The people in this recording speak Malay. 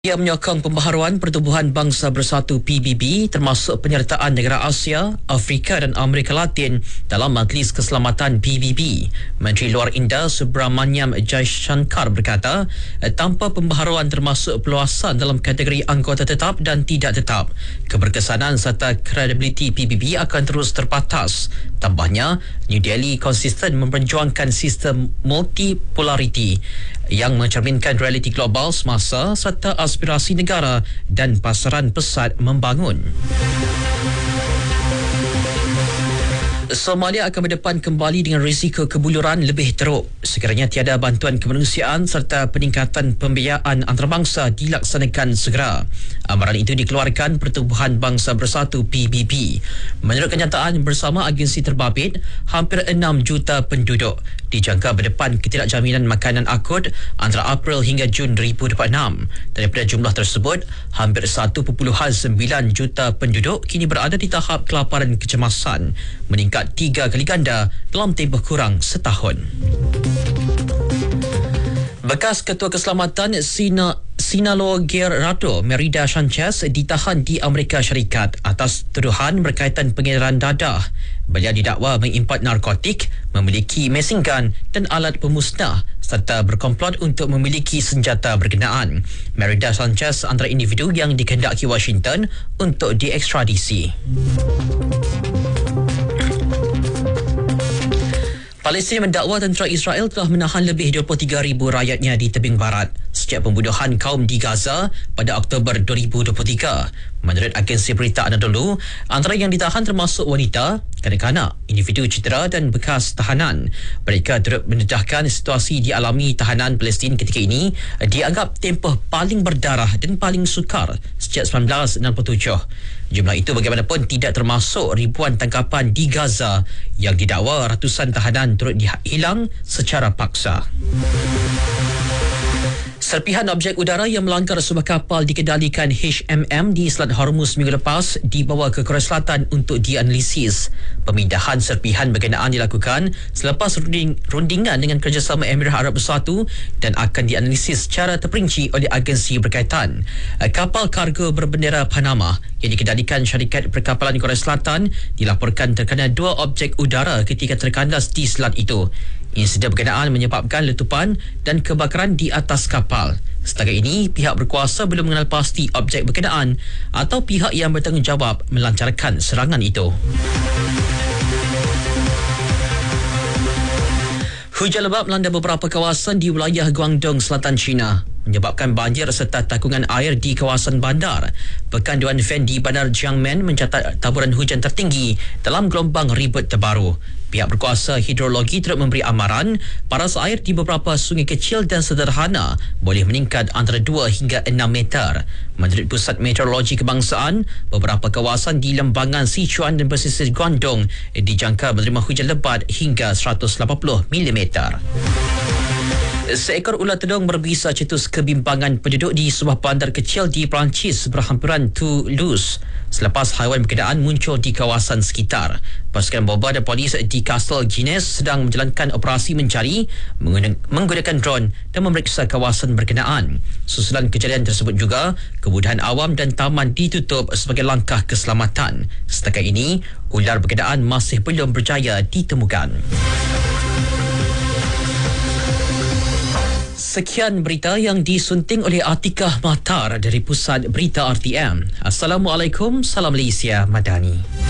Ia menyokong pembaharuan Pertubuhan Bangsa Bersatu PBB termasuk penyertaan negara Asia, Afrika dan Amerika Latin dalam Majlis Keselamatan PBB. Menteri Luar India Subramanyam Jaishankar berkata, tanpa pembaharuan termasuk peluasan dalam kategori anggota tetap dan tidak tetap, keberkesanan serta kredibiliti PBB akan terus terbatas. Tambahnya, New Delhi konsisten memperjuangkan sistem multipolariti yang mencerminkan realiti global semasa serta aspirasi negara dan pasaran pesat membangun. Somalia akan berdepan kembali dengan risiko kebuluran lebih teruk sekiranya tiada bantuan kemanusiaan serta peningkatan pembiayaan antarabangsa dilaksanakan segera. Amaran itu dikeluarkan Pertubuhan Bangsa Bersatu PBB. Menurut kenyataan bersama agensi terbabit, hampir 6 juta penduduk dijangka berdepan ketidakjaminan makanan akut antara April hingga Jun 2026. Daripada jumlah tersebut, hampir 1.9 juta penduduk kini berada di tahap kelaparan kecemasan, meningkat 3 kali ganda dalam tempoh kurang setahun. Bekas Ketua Keselamatan Sinaloa Guerrero, Merida Sanchez, ditahan di Amerika Syarikat atas tuduhan berkaitan pengedaran dadah. Beliau didakwa mengimport narkotik, memiliki mesin gun dan alat pemusnah serta berkomplot untuk memiliki senjata berkenaan. Merida Sanchez antara individu yang dikehendaki Washington untuk diekstradisi. Palestin mendakwa tentera Israel telah menahan lebih 23,000 rakyatnya di tebing barat sejak pembunuhan kaum di Gaza pada Oktober 2023. Menurut agensi berita Anadolu, antara yang ditahan termasuk wanita, kanak-kanak, individu cedera dan bekas tahanan. Mereka turut mendedahkan situasi dialami tahanan Palestin ketika ini dianggap tempoh paling berdarah dan paling sukar sejak 1967. Jumlah itu bagaimanapun tidak termasuk ribuan tangkapan di Gaza yang didakwa ratusan tahanan turut hilang secara paksa. Serpihan objek udara yang melanggar sebuah kapal dikendalikan HMM di Selat Hormuz minggu lepas dibawa ke Korea Selatan untuk dianalisis. Pemindahan serpihan berkenaan dilakukan selepas rundingan dengan kerjasama Emirat Arab Bersatu dan akan dianalisis secara terperinci oleh agensi berkaitan. Kapal kargo berbendera Panama yang dikendalikan syarikat perkapalan Korea Selatan dilaporkan terkena 2 objek udara ketika terkandas di selat itu. Insiden berkenaan menyebabkan letupan dan kebakaran di atas kapal. Setakat ini, pihak berkuasa belum mengenal pasti objek berkenaan atau pihak yang bertanggungjawab melancarkan serangan itu. Hujan lebat melanda beberapa kawasan di wilayah Guangdong, Selatan China, menyebabkan banjir serta takungan air di kawasan bandar. Pekan Dewan Fan di Bandar Jiangmen mencatat taburan hujan tertinggi dalam gelombang ribut terbaru. Pihak berkuasa hidrologi turut memberi amaran paras air di beberapa sungai kecil dan sederhana boleh meningkat antara 2 hingga 6 meter. Menurut Pusat Meteorologi Kebangsaan, beberapa kawasan di lembangan Sichuan dan pesisir Guangdong dijangka menerima hujan lebat hingga 180 mm. Seekor ular tedung berbisa cetus kebimbangan penduduk di sebuah bandar kecil di Perancis berhampiran Toulouse selepas haiwan berkenaan muncul di kawasan sekitar. Pasukan bomba dan polis di Castle Guinness sedang menjalankan operasi mencari menggunakan drone dan memeriksa kawasan berkenaan. Susulan kejadian tersebut juga, kemudahan awam dan taman ditutup sebagai langkah keselamatan. Setakat ini, ular berkenaan masih belum berjaya ditemukan. Sekian berita yang disunting oleh Atikah Mahtar dari Pusat Berita RTM. Assalamualaikum, salam Malaysia Madani.